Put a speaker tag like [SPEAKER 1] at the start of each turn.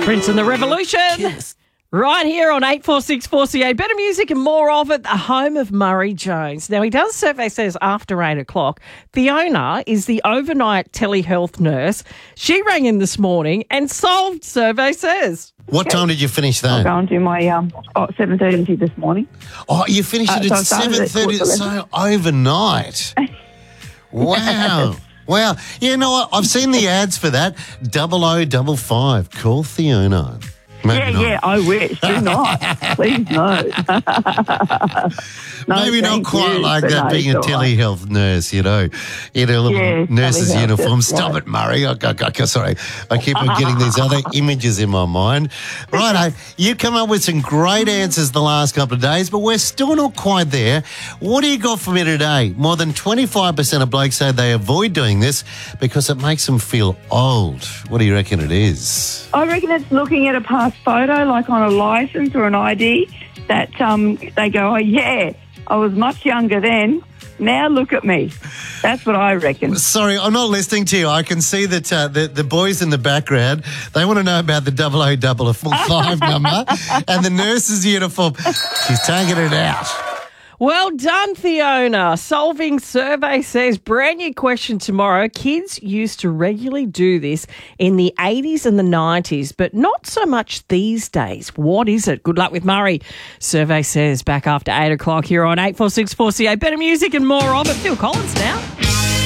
[SPEAKER 1] Prince and the Revolution.
[SPEAKER 2] Yes.
[SPEAKER 1] Right here on 846-4CA. Better music and more of it, the home of Murray Jones. Now, he does survey says after 8 o'clock. Fiona is the overnight telehealth nurse. She rang in this morning and solved survey says.
[SPEAKER 3] What time did you finish
[SPEAKER 4] I'll
[SPEAKER 3] that?
[SPEAKER 4] go and do my 7:30 this morning.
[SPEAKER 3] Oh, you finished it
[SPEAKER 4] so I
[SPEAKER 3] at
[SPEAKER 4] started at
[SPEAKER 3] 7:30,
[SPEAKER 4] 11:15.
[SPEAKER 3] so overnight. Wow. Wow. You know what? I've seen the ads for that. 0055. Call Fiona. Maybe not.
[SPEAKER 4] Yeah, I wish. Do not. Please, no. No,
[SPEAKER 3] Maybe not
[SPEAKER 4] thank
[SPEAKER 3] quite
[SPEAKER 4] you,
[SPEAKER 3] like
[SPEAKER 4] but
[SPEAKER 3] that,
[SPEAKER 4] no,
[SPEAKER 3] being a
[SPEAKER 4] it's all right.
[SPEAKER 3] telehealth nurse, in a little
[SPEAKER 4] Yeah,
[SPEAKER 3] nurse's
[SPEAKER 4] telehealth,
[SPEAKER 3] uniform.
[SPEAKER 4] that's
[SPEAKER 3] Stop
[SPEAKER 4] right.
[SPEAKER 3] it, Murray. Sorry. I keep on getting these other images in my mind. Righto, you come up with some great answers the last couple of days, but we're still not quite there. What do you got for me today? More than 25% of blokes say they avoid doing this because it makes them feel old. What do you reckon it is?
[SPEAKER 4] I reckon it's looking at a past photo, like on a licence or an ID, that they go, oh, yeah, I was much younger then. Now look at me. That's what I reckon.
[SPEAKER 3] Sorry, I'm not listening to you. I can see that the boys in the background, they want to know about the 0055 number and the nurse's uniform. She's taking it out.
[SPEAKER 1] Well done, Fiona. Solving survey says brand new question tomorrow. Kids used to regularly do this in the 80s and the 90s, but not so much these days. What is it? Good luck with Murray. Survey says back after 8 o'clock here on 846-4CA. Better music and more of it. Phil Collins now.